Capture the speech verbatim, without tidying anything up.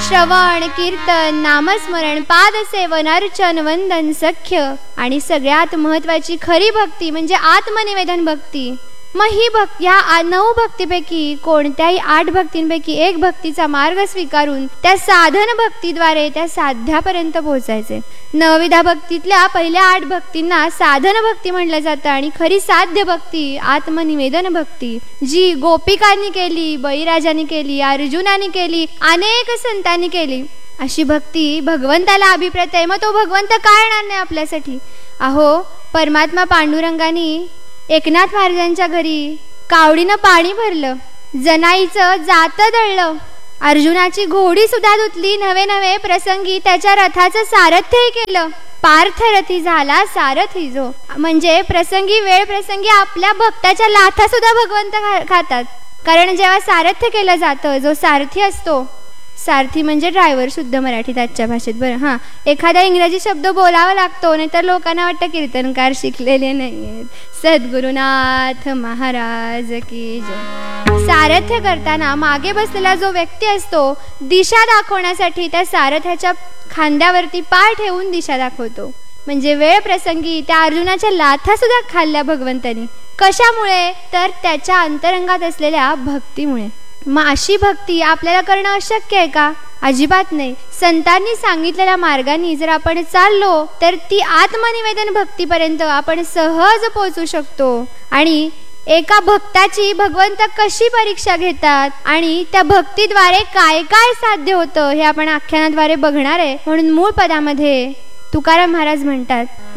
श्रवण, कीर्तन, नामस्मरण, पादसेवन, अर्चन, वंदन, सख्य आणि सगळ्यात महत्वाची खरी भक्ती म्हणजे आत्मनिवेदन भक्ती. मग ही भक्ती, या नऊ भक्तीपैकी कोणत्याही आठ भक्तींपैकी एक भक्तीचा मार्ग स्वीकारून त्या साधन भक्तीद्वारे त्या साध्यापर्यंत पोहोचायचे. नवविधा भक्तीतल्या पहिल्या आठ भक्तींना साधन भक्ती म्हटलं जातं आणि खरी साध्य भक्ती आत्मनिवेदन भक्ती, जी गोपिकांनी केली, बळीराजांनी केली, अर्जुनाने केली, अनेक संतांनी केली, अशी भक्ती भगवंताला अभिप्रेत आहे. मग तो भगवंत काय येणार नाही आपल्यासाठी? अहो, परमात्मा पांडुरंगाने एकनाथ महाराजांच्या घरी कावडीनं पाणी भरलं, जनाईचं जातं दळलं, अर्जुनाची घोडी सुद्धा धुतली, नवे नवे प्रसंगी त्याच्या रथाचं सारथ्यही केलं. पार्थरथी झाला सारथी जो, म्हणजे प्रसंगी वेळ प्रसंगी आपल्या भक्ताच्या लाथा सुद्धा भगवंत खातात. कारण जेव्हा सारथ्य केलं जातं, जो सारथी असतो, सारथी म्हणजे ड्रायव्हर शुद्ध मराठीत आजच्या भाषेत, बरं हां, एखादा इंग्रजी शब्द बोलावा लागतो, नाहीतर लोकांना वाटतं कीर्तनकार शिकलेले नाहीत. सद्गुरुनाथ महाराज की जय. सारथ्य करताना मागे बसलेला जो व्यक्ती असतो, दिशा दाखवण्यासाठी त्या सारथ्याच्या खांद्यावरती पाय ठेवून दिशा दाखवतो. म्हणजे वेळ प्रसंगी त्या अर्जुनाच्या लाथा सुद्धा खाल्ल्या भगवंतानी. कशामुळे? तर त्याच्या अंतरंगात असलेल्या भक्तीमुळे. मग अशी भक्ती आपल्याला करणं अशक्य आहे का? अजिबात नाही. संतांनी सांगितलेल्या मार्गाने जर आपण चाललो तर ती आत्मनिवेदन भक्तीपर्यंत आपण सहज पोहोचू शकतो. आणि एका भक्ताची भगवंत कशी परीक्षा घेतात आणि त्या भक्तीद्वारे काय काय साध्य होतं हे आपण आख्यानाद्वारे बघणार आहे. म्हणून मूळ पदामध्ये तुकाराम महाराज म्हणतात,